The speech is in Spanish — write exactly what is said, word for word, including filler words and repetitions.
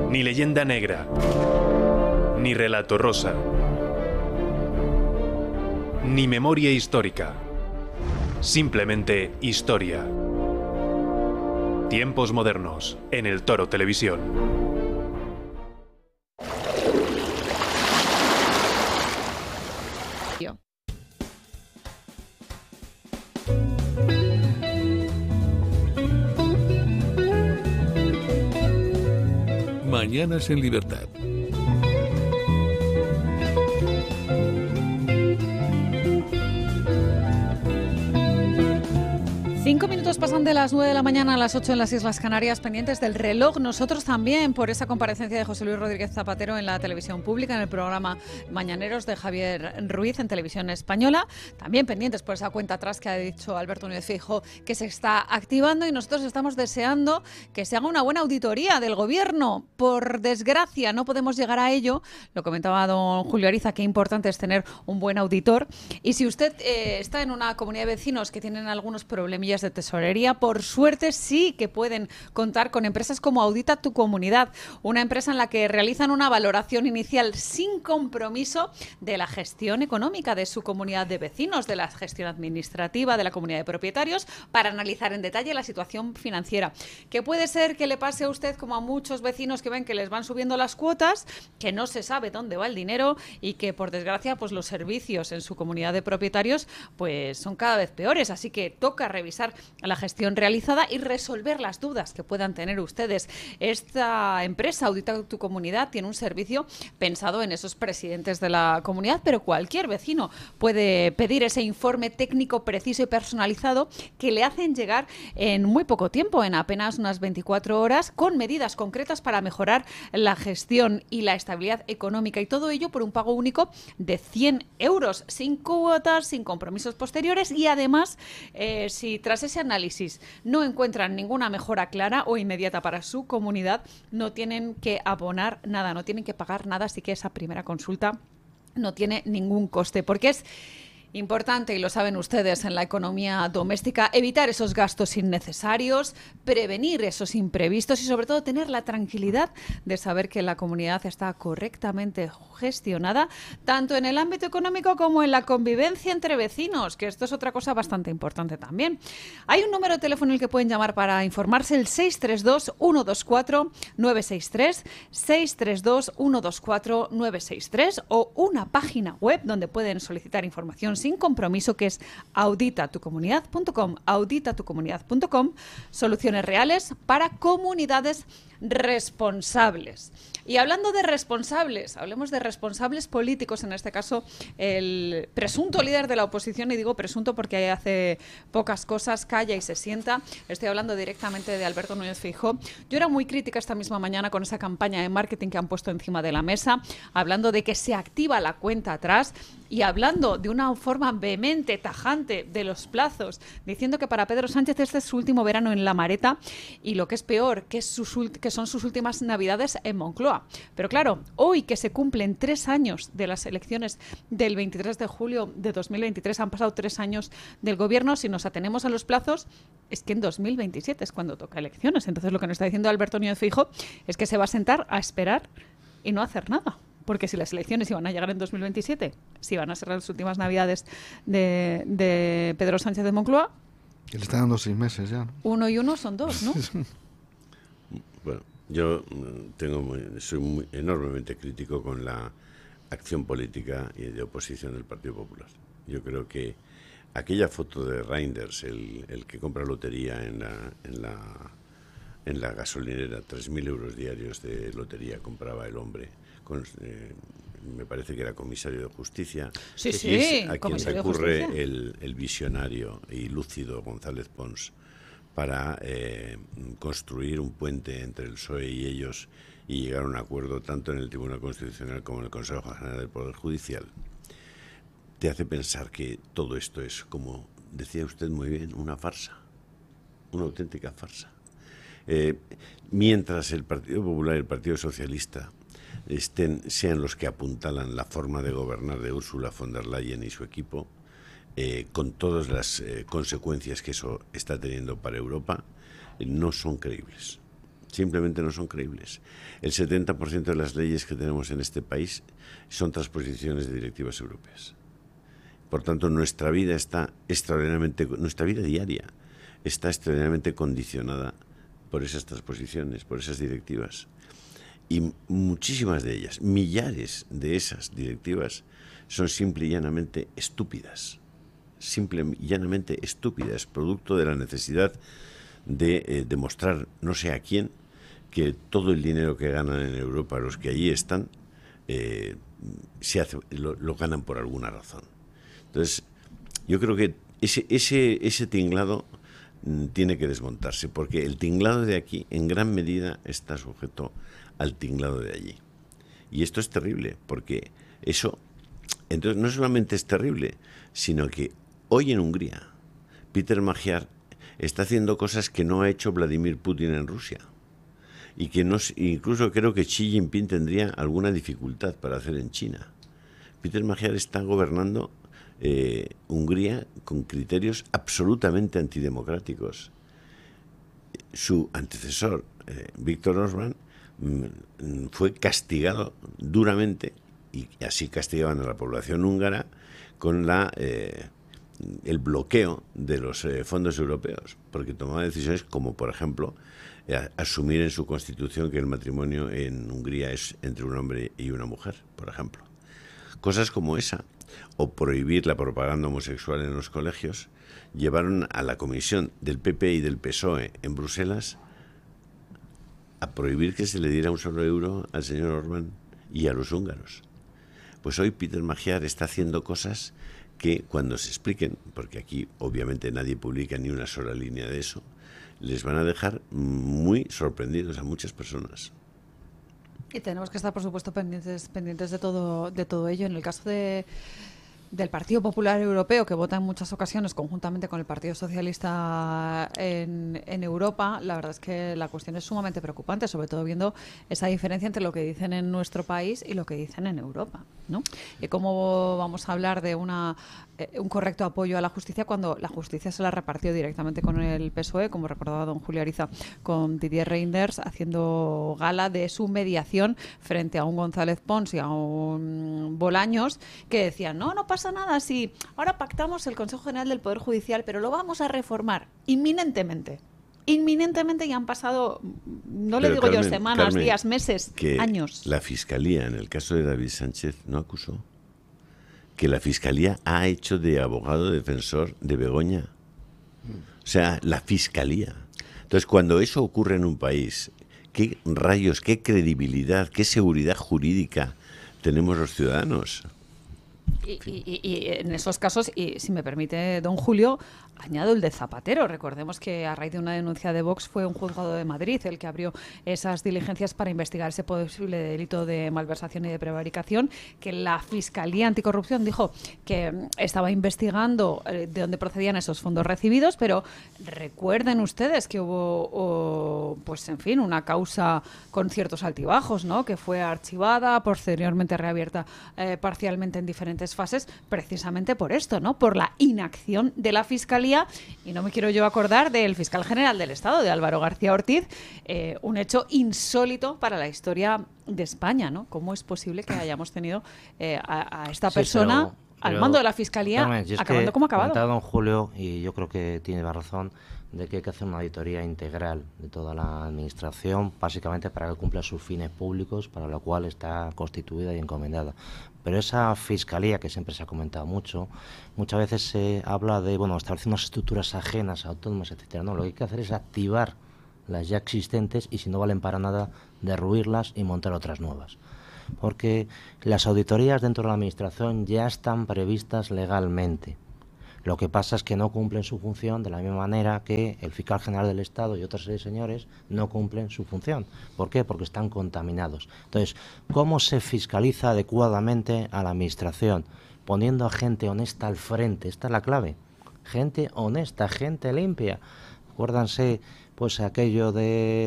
Ni leyenda negra, ni relato rosa, ni memoria histórica. Simplemente historia. Tiempos modernos, en El Toro Televisión. Mañanas en Libertad. Cinco minutos pasan de las nueve de la mañana a las ocho en las Islas Canarias, pendientes del reloj. Nosotros también por esa comparecencia de José Luis Rodríguez Zapatero en la televisión pública, en el programa Mañaneros de Javier Ruiz en Televisión Española. También pendientes por esa cuenta atrás que ha dicho Alberto Núñez Feijóo que se está activando, y nosotros estamos deseando que se haga una buena auditoría del Gobierno. Por desgracia no podemos llegar a ello. Lo comentaba don Julio Ariza, qué importante es tener un buen auditor. Y si usted eh, está en una comunidad de vecinos que tienen algunos problemillas de tesorería, por suerte sí que pueden contar con empresas como Audita Tu Comunidad, una empresa en la que realizan una valoración inicial sin compromiso de la gestión económica de su comunidad de vecinos, de la gestión administrativa de la comunidad de propietarios, para analizar en detalle la situación financiera. Que puede ser que le pase a usted como a muchos vecinos que ven que les van subiendo las cuotas, que no se sabe dónde va el dinero y que por desgracia pues los servicios en su comunidad de propietarios pues son cada vez peores, así que toca revisar la gestión realizada y resolver las dudas que puedan tener ustedes. Esta empresa, Audita Tu Comunidad, tiene un servicio pensado en esos presidentes de la comunidad, pero cualquier vecino puede pedir ese informe técnico preciso y personalizado que le hacen llegar en muy poco tiempo, en apenas unas veinticuatro horas, con medidas concretas para mejorar la gestión y la estabilidad económica, y todo ello por un pago único de cien euros, sin cuotas, sin compromisos posteriores, y además, eh, si tras ese análisis no encuentran ninguna mejora clara o inmediata para su comunidad, no tienen que abonar nada, no tienen que pagar nada, así que esa primera consulta no tiene ningún coste, porque es importante, y lo saben ustedes, en la economía doméstica, evitar esos gastos innecesarios, prevenir esos imprevistos y sobre todo tener la tranquilidad de saber que la comunidad está correctamente gestionada, tanto en el ámbito económico como en la convivencia entre vecinos, que esto es otra cosa bastante importante también. Hay un número de teléfono al que pueden llamar para informarse, el seis tres dos, uno dos cuatro, nueve seis tres, seis tres dos, uno dos cuatro, nueve seis tres, o una página web donde pueden solicitar información sin compromiso, que es audita tu comunidad punto com, audita tu comunidad punto com, soluciones reales para comunidades responsables. Y hablando de responsables, hablemos de responsables políticos, en este caso el presunto líder de la oposición, y digo presunto porque hace pocas cosas, calla y se sienta. Estoy hablando directamente de Alberto Núñez Feijóo. Yo era muy crítica esta misma mañana con esa campaña de marketing que han puesto encima de la mesa, hablando de que se activa la cuenta atrás y hablando de una forma vehemente, tajante, de los plazos, diciendo que para Pedro Sánchez este es su último verano en La Mareta y, lo que es peor, que, es sus, que son sus últimas navidades en Moncloa. Pero claro, hoy que se cumplen tres años de las elecciones del veintitrés de julio de dos mil veintitrés, han pasado tres años del gobierno, si nos atenemos a los plazos, es que en dos mil veintisiete es cuando toca elecciones. Entonces lo que nos está diciendo Alberto Núñez Feijóo es que se va a sentar a esperar y no hacer nada. Porque si las elecciones iban a llegar en dos mil veintisiete, si van a ser las últimas navidades de, de Pedro Sánchez de Moncloa... Que le está dando seis meses ya, ¿no? Uno y uno son dos, ¿no? Bueno, yo tengo muy, soy muy, enormemente crítico con la acción política y de oposición del Partido Popular. Yo creo que aquella foto de Reinders, el, el que compra lotería en la, en la, en la gasolinera, tres mil euros diarios de lotería compraba el hombre, con, eh, me parece que era comisario de justicia, sí, que sí, es a quien comisario recurre de justicia. el, el visionario y lúcido González Pons para eh, construir un puente entre el P S O E y ellos y llegar a un acuerdo tanto en el Tribunal Constitucional como en el Consejo General del Poder Judicial. Te hace pensar que todo esto es, como decía usted muy bien, una farsa, una auténtica farsa. Eh, mientras el Partido Popular y el Partido Socialista estén, sean los que apuntalan la forma de gobernar de Ursula von der Leyen y su equipo, eh, con todas las eh, consecuencias que eso está teniendo para Europa, eh, no son creíbles. simplemente no son creíbles. El setenta por ciento de las leyes que tenemos en este país son transposiciones de directivas europeas. Por tanto, nuestra vida está extraordinariamente, nuestra vida diaria está extraordinariamente condicionada por esas transposiciones, por esas directivas. Y muchísimas de ellas, millares de esas directivas, son simple y llanamente estúpidas. Simple y llanamente estúpidas, producto de la necesidad de eh, demostrar, no sé a quién, que todo el dinero que ganan en Europa los que allí están, eh, se hace, lo, lo ganan por alguna razón. Entonces, yo creo que ese, ese, ese tinglado mm, tiene que desmontarse, porque el tinglado de aquí, en gran medida, está sujeto al tinglado de allí. Y esto es terrible, porque eso, entonces, no solamente es terrible, sino que hoy en Hungría, Peter Magyar está haciendo cosas que no ha hecho Vladimir Putin en Rusia. Y que no, incluso creo que Xi Jinping tendría alguna dificultad para hacer en China. Peter Magyar está gobernando eh, Hungría con criterios absolutamente antidemocráticos. Su antecesor, eh, Viktor Orbán, mm, fue castigado duramente, y así castigaban a la población húngara, con la... Eh, el bloqueo de los eh, fondos europeos, porque tomaba decisiones como, por ejemplo, eh, asumir en su constitución que el matrimonio en Hungría es entre un hombre y una mujer, por ejemplo. Cosas como esa, o prohibir la propaganda homosexual en los colegios, llevaron a la comisión del P P y del P S O E en Bruselas a prohibir que se le diera un solo euro al señor Orbán y a los húngaros. Pues hoy Peter Magyar está haciendo cosas que cuando se expliquen, porque aquí obviamente nadie publica ni una sola línea de eso, les van a dejar muy sorprendidos a muchas personas. Y tenemos que estar, por supuesto, pendientes pendientes de todo de todo ello. En el caso de del Partido Popular Europeo, que vota en muchas ocasiones conjuntamente con el Partido Socialista en, en Europa, la verdad es que la cuestión es sumamente preocupante, sobre todo viendo esa diferencia entre lo que dicen en nuestro país y lo que dicen en Europa, ¿no? Y cómo vamos a hablar de una eh, un correcto apoyo a la justicia cuando la justicia se la repartió directamente con el P S O E, como recordaba don Julio Ariza, con Didier Reynders, haciendo gala de su mediación frente a un González Pons y a un Bolaños, que decían, no, no pasa pasa nada si ahora pactamos el Consejo General del Poder Judicial, pero lo vamos a reformar inminentemente. Inminentemente, ya han pasado, no le digo Carmen, yo semanas, Carmen, días, meses, que años. La Fiscalía, en el caso de David Sánchez, no acusó. Que la Fiscalía ha hecho de abogado defensor de Begoña. O sea, la Fiscalía. Entonces, cuando eso ocurre en un país, ¿qué rayos, qué credibilidad, qué seguridad jurídica tenemos los ciudadanos? Y, y, y en esos casos, y si me permite, don Julio, añado el de Zapatero. Recordemos que a raíz de una denuncia de Vox fue un juzgado de Madrid el que abrió esas diligencias para investigar ese posible delito de malversación y de prevaricación, que la Fiscalía Anticorrupción dijo que estaba investigando de dónde procedían esos fondos recibidos, pero recuerden ustedes que hubo, o, pues en fin, una causa con ciertos altibajos, ¿no?, que fue archivada, posteriormente reabierta eh, parcialmente en diferentes fases, precisamente por esto, ¿no?, por la inacción de la Fiscalía. Y no me quiero yo acordar del fiscal general del Estado, de Álvaro García Ortiz, eh, un hecho insólito para la historia de España, ¿no? ¿Cómo es posible que hayamos tenido eh, a, a esta sí, persona pero, al pero, mando de la Fiscalía, Carmen, es acabando que como ha acabado? comentaba don Julio, y yo creo que tiene la razón, de que hay que hacer una auditoría integral de toda la administración, básicamente para que cumpla sus fines públicos, para lo cual está constituida y encomendada. Pero esa fiscalía, que siempre se ha comentado mucho, muchas veces se habla de, bueno, establecer unas estructuras ajenas, autónomas, etcétera. No, lo que hay que hacer es activar las ya existentes y, si no valen para nada, derruirlas y montar otras nuevas. Porque las auditorías dentro de la administración ya están previstas legalmente. Lo que pasa es que no cumplen su función de la misma manera que el fiscal general del Estado y otros seis señores no cumplen su función. ¿Por qué? Porque están contaminados. Entonces, ¿cómo se fiscaliza adecuadamente a la administración? Poniendo a gente honesta al frente. Esta es la clave. Gente honesta, gente limpia. Acuérdense, pues, aquello de